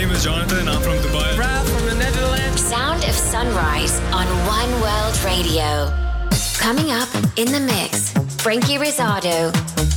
name is Jonathan. I'm from Dubai. Ralph from the Netherlands. Sound of Sunrise on One World Radio. Coming up in the mix, Frankie Rizardo.